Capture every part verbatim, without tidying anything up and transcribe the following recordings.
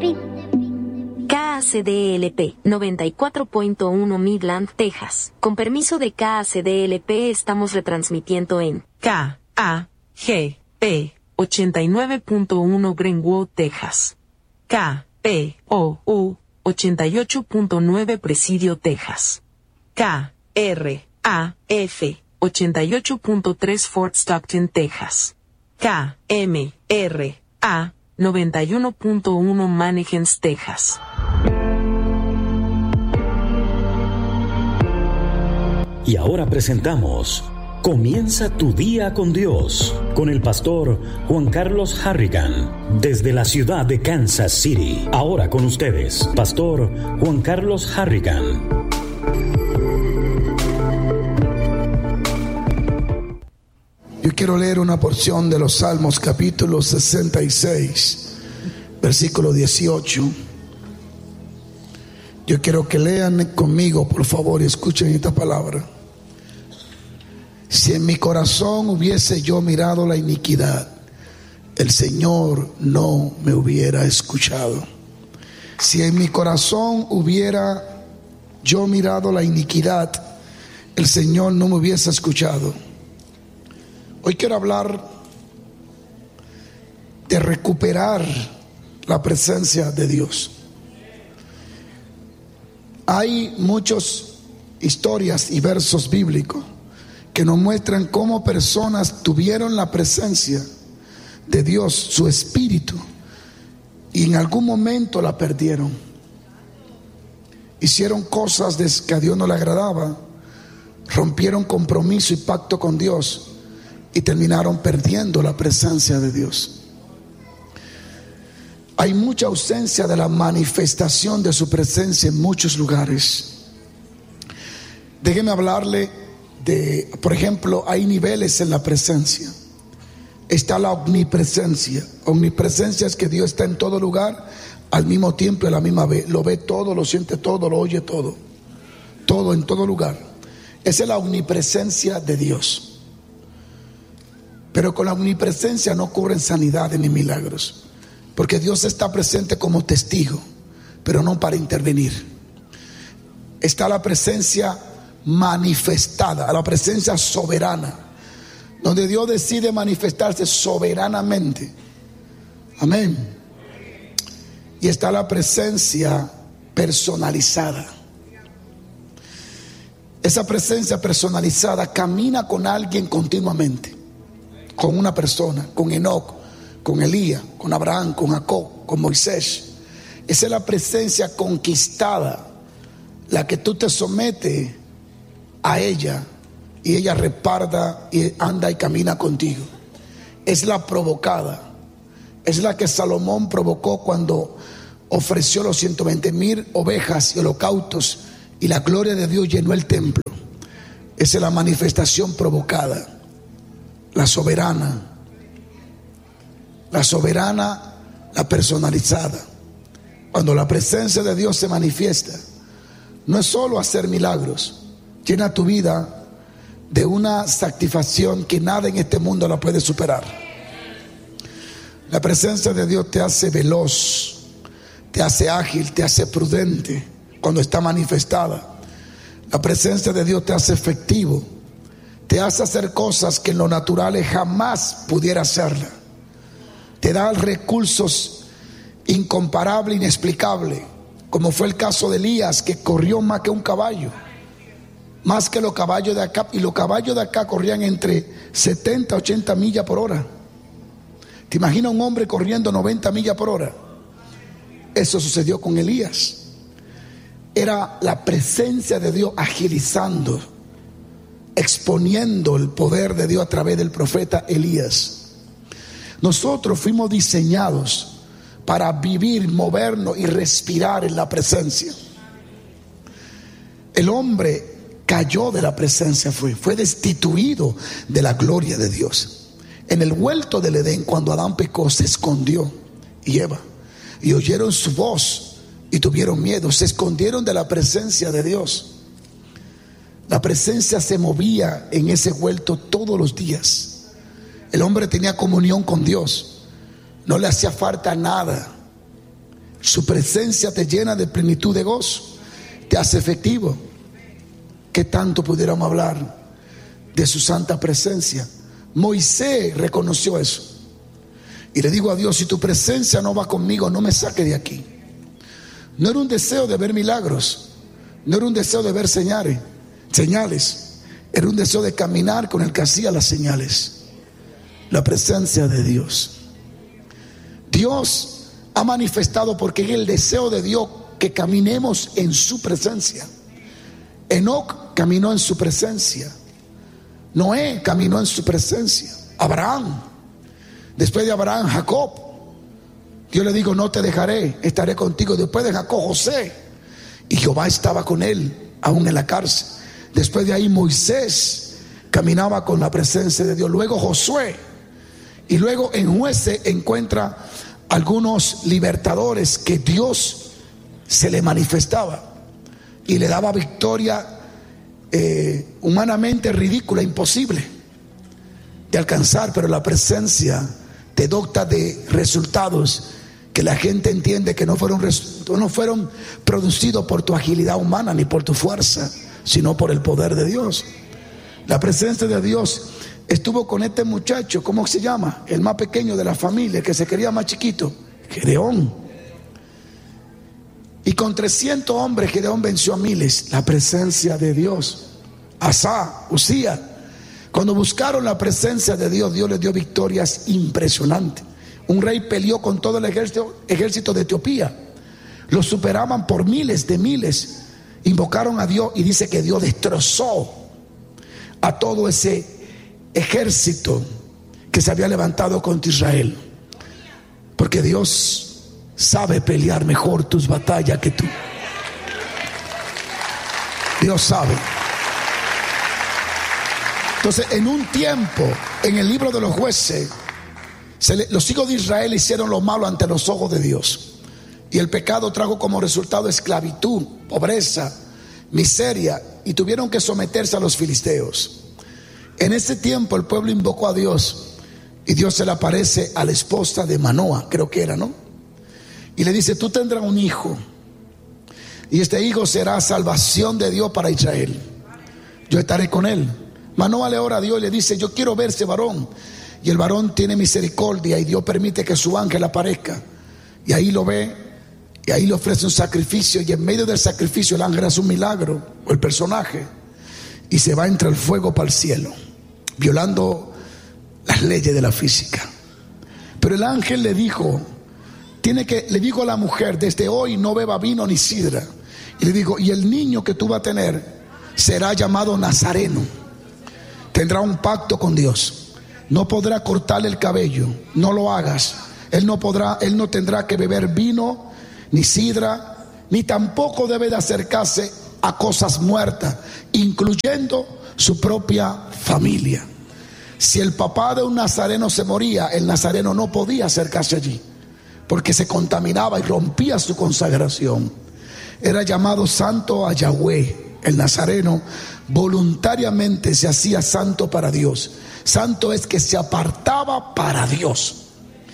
K A C D L P noventa y cuatro punto uno Midland, Texas. Con permiso de K A C D L P estamos retransmitiendo en K A G P ochenta y nueve punto uno Greenwood, Texas. K P O U ochenta y ocho punto nueve Presidio, Texas. K R A F ochenta y ocho punto tres Fort Stockton, Texas. K M R A noventa y uno punto uno Mannequins, Texas. Y ahora presentamos Comienza tu día con Dios, con el pastor Juan Carlos Harrigan, desde la ciudad de Kansas City. Ahora con ustedes, pastor Juan Carlos Harrigan. Yo quiero leer una porción de los Salmos, capítulo sesenta y seis, versículo dieciocho. Yo quiero que lean conmigo, por favor, y escuchen esta palabra. Si en mi corazón hubiese yo mirado la iniquidad, el Señor no me hubiera escuchado. Si en mi corazón hubiera yo mirado la iniquidad, el Señor no me hubiese escuchado. Hoy quiero hablar de recuperar la presencia de Dios. Hay muchas historias y versos bíblicos que nos muestran cómo personas tuvieron la presencia de Dios, su espíritu, y en algún momento la perdieron. Hicieron cosas que a Dios no le agradaba, rompieron compromiso y pacto con Dios y terminaron perdiendo la presencia de Dios. Hay mucha ausencia de la manifestación de su presencia en muchos lugares. Déjeme hablarle de, por ejemplo, hay niveles en la presencia. Está la omnipresencia. Omnipresencia es que Dios está en todo lugar al mismo tiempo y a la misma vez. Lo ve todo, lo siente todo, lo oye todo. Todo en todo lugar. Esa es la omnipresencia de Dios. Pero con la omnipresencia no ocurren sanidades ni milagros, porque Dios está presente como testigo, pero no para intervenir. Está la presencia manifestada, la presencia soberana, donde Dios decide manifestarse soberanamente. Amén. Y está la presencia personalizada. Esa presencia personalizada camina con alguien continuamente, con una persona, con Enoc, con Elías, con Abraham, con Jacob, con Moisés. Esa es la presencia conquistada, la que tú te sometes a ella y ella reparda y anda y camina contigo. Es la provocada, es la que Salomón provocó cuando ofreció los ciento veinte mil ovejas y holocaustos y la gloria de Dios llenó el templo. Esa es la manifestación provocada, la soberana, la soberana, la personalizada. Cuando la presencia de Dios se manifiesta, no es solo hacer milagros, llena tu vida de una satisfacción que nada en este mundo la puede superar. La presencia de Dios te hace veloz, te hace ágil, te hace prudente cuando está manifestada. La presencia de Dios te hace efectivo, te hace hacer cosas que en lo natural jamás pudiera hacerla. Te da recursos incomparables, inexplicables, como fue el caso de Elías, que corrió más que un caballo, más que los caballos de acá, y los caballos de acá corrían entre setenta, ochenta millas por hora. ¿Te imaginas un hombre corriendo noventa millas por hora? Eso sucedió con Elías. Era la presencia de Dios agilizando, exponiendo el poder de Dios a través del profeta Elías. Nosotros fuimos diseñados para vivir, movernos y respirar en la presencia. El hombre cayó de la presencia, fue, fue destituido de la gloria de Dios. En el huerto del Edén, cuando Adán pecó, se escondió, y Eva, y oyeron su voz y tuvieron miedo, se escondieron de la presencia de Dios. La presencia se movía en ese huerto todos los días. El hombre tenía comunión con Dios, no le hacía falta nada. Su presencia te llena de plenitud de gozo, te hace efectivo. ¿Qué tanto pudiéramos hablar de su santa presencia? Moisés reconoció eso y le digo a Dios: si tu presencia no va conmigo, no me saque de aquí. No era un deseo de ver milagros, no era un deseo de ver señales, señales, era un deseo de caminar con el que hacía las señales, la presencia de Dios. Dios ha manifestado, porque es el deseo de Dios que caminemos en su presencia. Enoc caminó en su presencia, Noé caminó en su presencia, Abraham, después de Abraham, Jacob. Dios le dijo: no te dejaré, estaré contigo. Después de Jacob, José, y Jehová estaba con él aún en la cárcel. Después de ahí, Moisés caminaba con la presencia de Dios. Luego Josué, y luego en Jueces encuentra algunos libertadores que Dios se le manifestaba y le daba victoria eh, humanamente ridícula, imposible de alcanzar, pero la presencia te dota de resultados que la gente entiende que no fueron, no fueron producidos por tu agilidad humana ni por tu fuerza, sino por el poder de Dios. La presencia de Dios estuvo con este muchacho, ¿cómo se llama? El más pequeño de la familia, que se quería más chiquito, Gedeón. Y con trescientos hombres Gedeón venció a miles. La presencia de Dios. Asá, Usía, cuando buscaron la presencia de Dios, Dios les dio victorias impresionantes. Un rey peleó con todo el ejército, ejército de Etiopía. Los superaban por miles de miles. Invocaron a Dios y dice que Dios destrozó a todo ese ejército que se había levantado contra Israel. Porque Dios sabe pelear mejor tus batallas que tú. Dios sabe. Entonces, en un tiempo, en el libro de los Jueces, se le, los hijos de Israel hicieron lo malo ante los ojos de Dios, y el pecado trajo como resultado esclavitud, pobreza, miseria, y tuvieron que someterse a los filisteos. En ese tiempo el pueblo invocó a Dios, y Dios se le aparece a la esposa de Manoa, creo que era, ¿no? Y le dice: tú tendrás un hijo, y este hijo será salvación de Dios para Israel. Yo estaré con él. Manoa le ora a Dios y le dice: yo quiero ver ese varón. Y el varón tiene misericordia, y Dios permite que su ángel aparezca, y ahí lo ve, y ahí le ofrece un sacrificio, y en medio del sacrificio el ángel hace un milagro, o el personaje, y se va entre el fuego para el cielo, violando las leyes de la física. Pero el ángel le dijo, tiene que, le dijo a la mujer: desde hoy no beba vino ni sidra. Y le dijo: y el niño que tú vas a tener será llamado Nazareno, tendrá un pacto con Dios, no podrá cortarle el cabello, no lo hagas. Él no podrá, él no tendrá que beber vino ni sidra, ni tampoco debe de acercarse a cosas muertas, incluyendo su propia familia. Si el papá de un nazareno se moría, el nazareno no podía acercarse allí, porque se contaminaba y rompía su consagración. Era llamado santo a Yahweh. El nazareno voluntariamente se hacía santo para Dios. Santo es que se apartaba para Dios.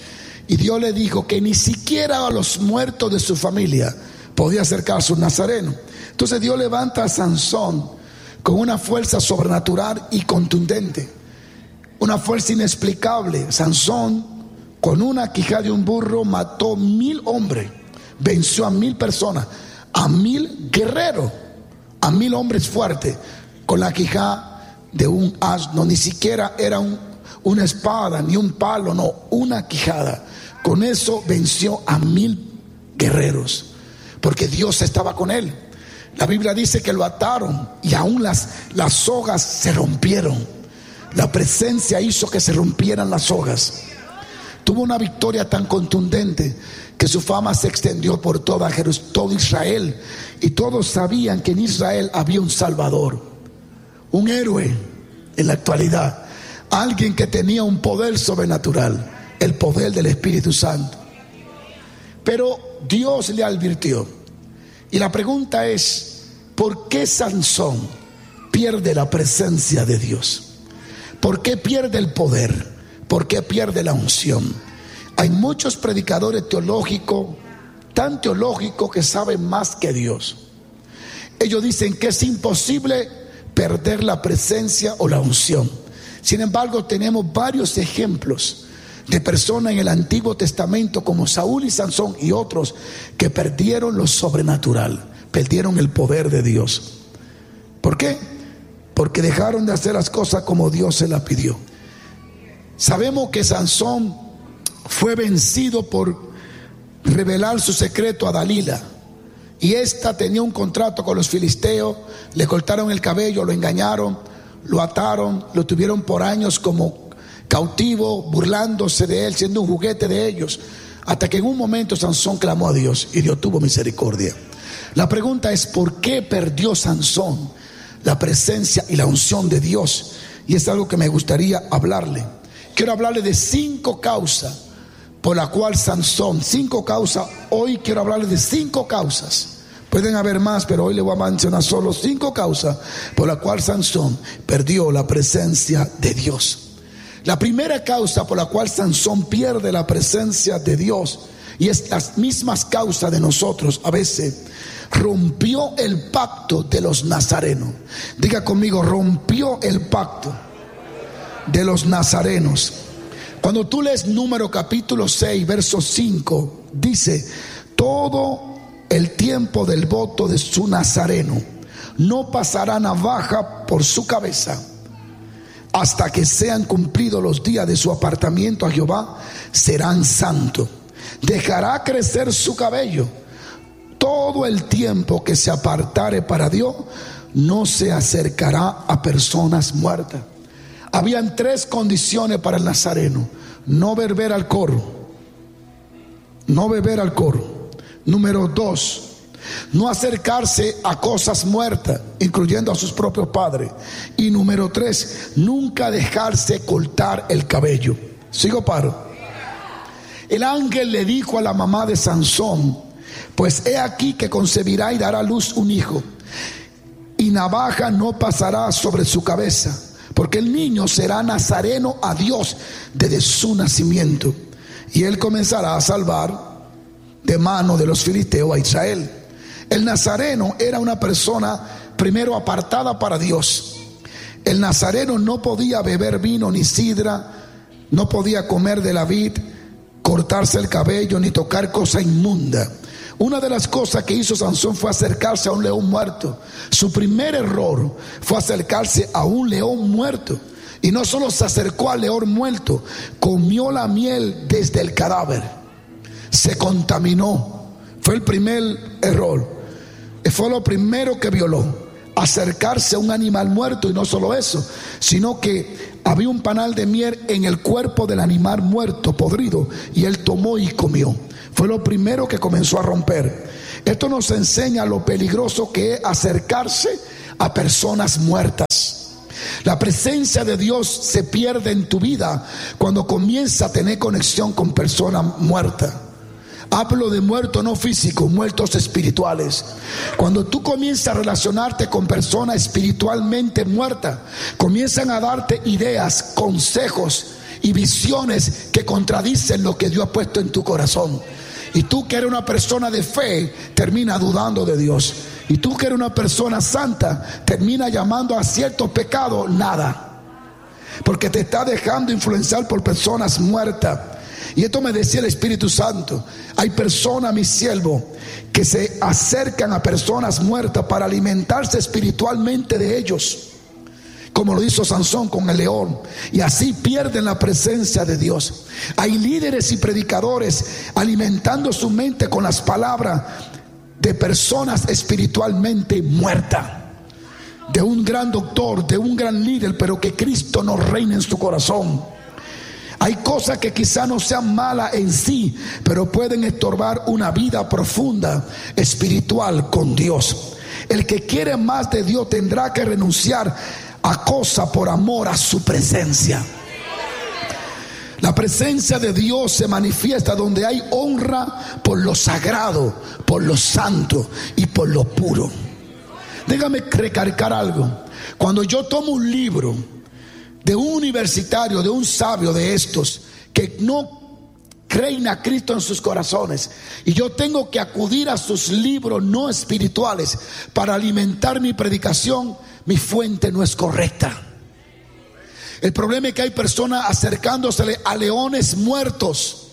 Y Dios le dijo que ni siquiera a los muertos de su familia podía acercarse un nazareno. Entonces Dios levanta a Sansón con una fuerza sobrenatural y contundente, una fuerza inexplicable. Sansón, con una quijada de un burro, mató mil hombres, venció a mil personas, a mil guerreros, a mil hombres fuertes, con la quijada de un asno. Ni siquiera era un, una espada ni un palo, no, una quijada. Con eso venció a mil guerreros, porque Dios estaba con él. La Biblia dice que lo ataron y aún las, las sogas se rompieron. La presencia hizo que se rompieran las sogas. Tuvo una victoria tan contundente que su fama se extendió por toda Jerusalén, todo Israel, y todos sabían que en Israel había un Salvador, un héroe en la actualidad, alguien que tenía un poder sobrenatural, el poder del Espíritu Santo. Pero Dios le advirtió, y la pregunta es: ¿por qué Sansón pierde la presencia de Dios? ¿Por qué pierde el poder? ¿Por qué pierde la unción? Hay muchos predicadores teológicos tan teológicos que saben más que Dios. Ellos dicen que es imposible perder la presencia o la unción. Sin embargo, tenemos varios ejemplos de personas en el Antiguo Testamento como Saúl y Sansón y otros que perdieron lo sobrenatural, perdieron el poder de Dios. ¿Por qué? Porque dejaron de hacer las cosas como Dios se las pidió. Sabemos que Sansón fue vencido por revelar su secreto a Dalila, y esta tenía un contrato con los filisteos. Le cortaron el cabello, lo engañaron, lo ataron, lo tuvieron por años como cautivo, burlándose de él, siendo un juguete de ellos, hasta que en un momento Sansón clamó a Dios y Dios tuvo misericordia. La pregunta es: ¿por qué perdió Sansón la presencia y la unción de Dios? Y es algo que me gustaría hablarle. Quiero hablarle de cinco causas por la cual Sansón, cinco causas, hoy quiero hablarle de cinco causas. Pueden haber más, pero hoy le voy a mencionar solo cinco causas por la cual Sansón perdió la presencia de Dios. La primera causa por la cual Sansón pierde la presencia de Dios, y es las mismas causas de nosotros a veces, rompió el pacto de los nazarenos. Diga conmigo: rompió el pacto de los nazarenos. Cuando tú lees Número capítulo seis, verso cinco, dice: todo el tiempo del voto de su nazareno no pasará navaja por su cabeza hasta que sean cumplidos los días de su apartamiento a Jehová, serán santos. Dejará crecer su cabello todo el tiempo que se apartare para Dios, no se acercará a personas muertas. Habían tres condiciones para el nazareno: no beber alcohol, no beber alcohol. Número dos, no acercarse a cosas muertas, incluyendo a sus propios padres. Y número tres, nunca dejarse cortar el cabello. ¿Sigo paro? El ángel le dijo a la mamá de Sansón: pues he aquí que concebirá y dará a luz un hijo, y navaja no pasará sobre su cabeza, porque el niño será nazareno a Dios desde su nacimiento, y él comenzará a salvar de mano de los filisteos a Israel. El nazareno era una persona primero apartada para Dios. El nazareno no podía beber vino ni sidra, no podía comer de la vid, cortarse el cabello ni tocar cosa inmunda. Una de las cosas que hizo Sansón fue acercarse a un león muerto. Su primer error fue acercarse a un león muerto. Y no solo se acercó al león muerto, comió la miel desde el cadáver. Se contaminó. Fue el primer error. Fue lo primero que violó. Acercarse a un animal muerto. Y no solo eso, sino que había un panal de miel en el cuerpo del animal muerto, podrido, y él tomó y comió. Fue lo primero que comenzó a romper. Esto nos enseña lo peligroso que es acercarse a personas muertas. La presencia de Dios se pierde en tu vida cuando comienza a tener conexión con personas muertas. Hablo de muertos no físicos, muertos espirituales. Cuando tú comienzas a relacionarte con personas espiritualmente muertas, comienzan a darte ideas, consejos y visiones que contradicen lo que Dios ha puesto en tu corazón. Y tú que eres una persona de fe, termina dudando de Dios. Y tú que eres una persona santa, termina llamando a ciertos pecados nada, porque te está dejando influenciar por personas muertas. Y esto me decía el Espíritu Santo: hay personas, mi siervo, que se acercan a personas muertas para alimentarse espiritualmente de ellos, como lo hizo Sansón con el león, y así pierden la presencia de Dios. Hay líderes y predicadores alimentando su mente con las palabras de personas espiritualmente muertas, de un gran doctor, de un gran líder, pero que Cristo no reina en su corazón. Hay cosas que quizá no sean malas en sí, pero pueden estorbar una vida profunda espiritual con Dios. El que quiere más de Dios tendrá que renunciar a cosas por amor a su presencia. La presencia de Dios se manifiesta donde hay honra por lo sagrado, por lo santo y por lo puro. Déjame recalcar algo. Cuando yo tomo un libro de un universitario, de un sabio de estos, que no creen a Cristo en sus corazones y yo tengo que acudir a sus libros no espirituales para alimentar mi predicación, mi fuente no es correcta. El problema es que hay personas acercándose a leones muertos,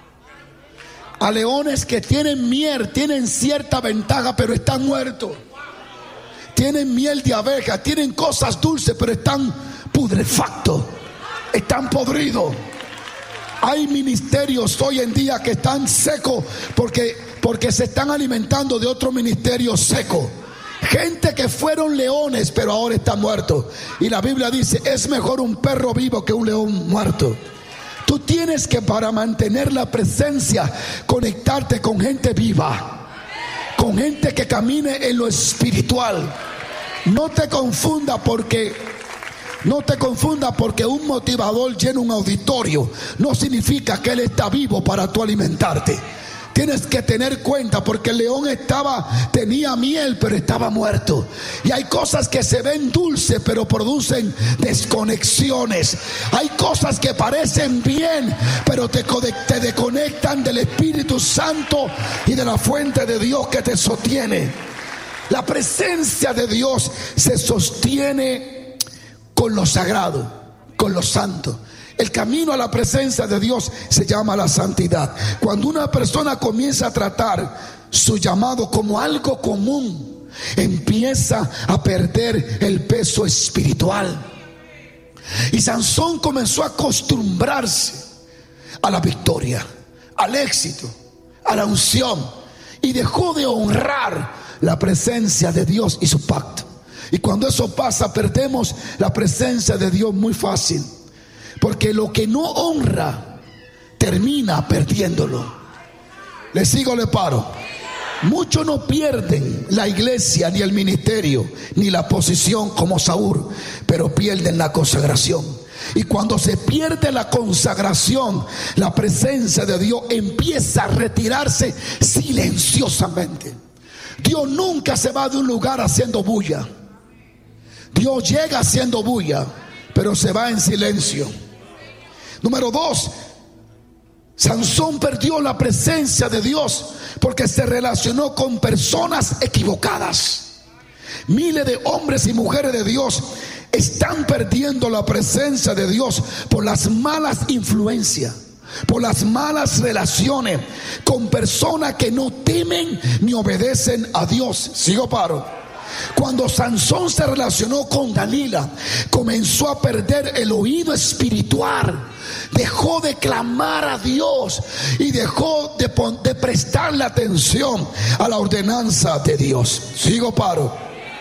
a leones que tienen miel, tienen cierta ventaja, pero están muertos. Tienen miel de abeja, tienen cosas dulces, pero están putrefactos, están podridos. Hay ministerios hoy en día que están secos porque, porque se están alimentando de otro ministerio seco. Gente que fueron leones pero ahora están muertos. Y la Biblia dice, es mejor un perro vivo que un león muerto. Tú tienes que, para mantener la presencia, conectarte con gente viva, con gente que camine en lo espiritual. No te confunda porque No te confunda porque un motivador llena un auditorio no significa que él está vivo para tú alimentarte. Tienes que tener cuenta porque el león estaba, tenía miel pero estaba muerto. Y hay cosas que se ven dulces pero producen desconexiones. Hay cosas que parecen bien pero te, te desconectan del Espíritu Santo y de la fuente de Dios que te sostiene. La presencia de Dios se sostiene con lo sagrado, con lo santo. El camino a la presencia de Dios se llama la santidad. Cuando una persona comienza a tratar su llamado como algo común, empieza a perder el peso espiritual. Y Sansón comenzó a acostumbrarse a la victoria, al éxito, a la unción, y dejó de honrar la presencia de Dios y su pacto. Y cuando eso pasa, perdemos la presencia de Dios muy fácil. Porque lo que no honra, termina perdiéndolo. ¿Le sigo o le paro? Muchos no pierden la iglesia, ni el ministerio, ni la posición como Saúl, pero pierden la consagración. Y cuando se pierde la consagración, la presencia de Dios empieza a retirarse silenciosamente. Dios nunca se va de un lugar haciendo bulla. Dios llega haciendo bulla, pero se va en silencio. Número dos, Sansón perdió la presencia de Dios porque se relacionó con personas equivocadas. Miles de hombres y mujeres de Dios están perdiendo la presencia de Dios por las malas influencias, por las malas relaciones con personas que no temen ni obedecen a Dios. ¿Sigo paro? Cuando Sansón se relacionó con Dalila, comenzó a perder el oído espiritual. Dejó de clamar a Dios y dejó de, de prestarle atención a la ordenanza de Dios. Sigo paro.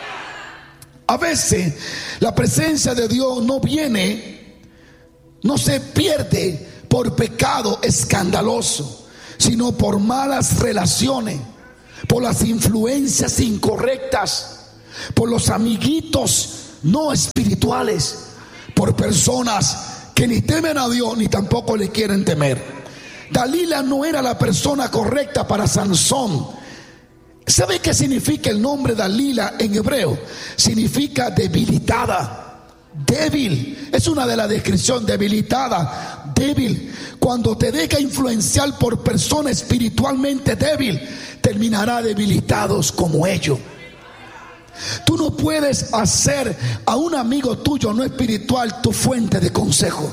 A veces la presencia de Dios no viene, no se pierde por pecado escandaloso, sino por malas relaciones, por las influencias incorrectas, por los amiguitos no espirituales, por personas que ni temen a Dios ni tampoco le quieren temer. Dalila no era la persona correcta para Sansón. ¿Sabe qué significa el nombre Dalila en hebreo? Significa debilitada, débil. Es una de las descripciones, debilitada, débil. Cuando te deja influenciar por persona espiritualmente débil, terminará debilitados como ellos. Tú no puedes hacer a un amigo tuyo no espiritual tu fuente de consejo,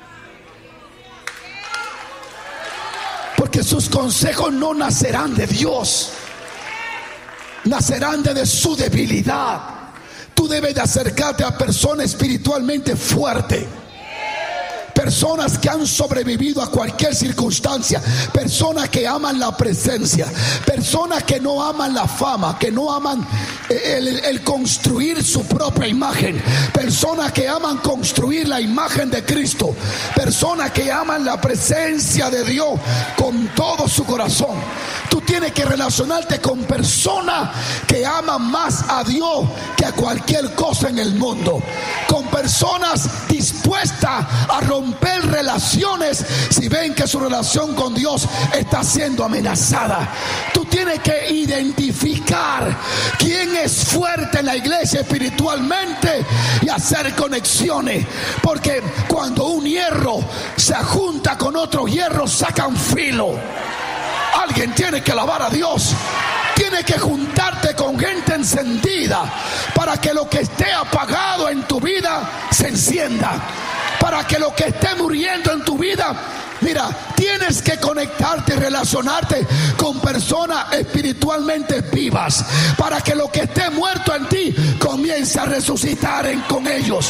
porque sus consejos no nacerán de Dios, nacerán de su debilidad. Tú debes de acercarte a personas espiritualmente fuertes, personas que han sobrevivido a cualquier circunstancia, personas que aman la presencia, personas que no aman la fama, que no aman el, el, el construir su propia imagen, personas que aman construir la imagen de Cristo, personas que aman la presencia de Dios con todo su corazón. Tú tienes que relacionarte con personas que aman más a Dios que a cualquier cosa en el mundo, con personas personas dispuestas a romper relaciones si ven que su relación con Dios está siendo amenazada. Tú tienes que identificar quién es fuerte en la iglesia espiritualmente y hacer conexiones, porque cuando un hierro se junta con otro hierro sacan filo. Alguien tiene que alabar a Dios. Tienes que juntarte con gente encendida para que lo que esté apagado en tu vida se encienda, para que lo que esté muriendo en tu vida, mira, tienes que conectarte y relacionarte con personas espiritualmente vivas, para que lo que esté muerto en ti comience a resucitar en, con ellos.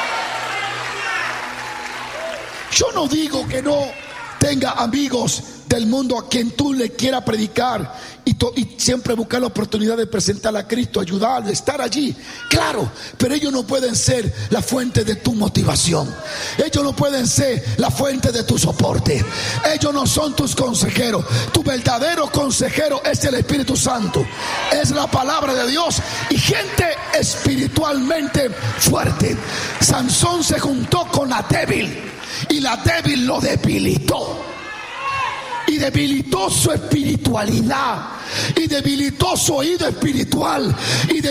Yo no digo que no tenga amigos del mundo a quien tú le quieras predicar y, to, y siempre buscar la oportunidad de presentar a Cristo, ayudarle, estar allí, claro, pero ellos no pueden ser la fuente de tu motivación, ellos no pueden ser la fuente de tu soporte, ellos no son tus consejeros. Tu verdadero consejero es el Espíritu Santo, es la palabra de Dios y gente espiritualmente fuerte. Sansón se juntó con la débil y la débil lo debilitó. Y debilitó su espiritualidad, y debilitó su oído espiritual, y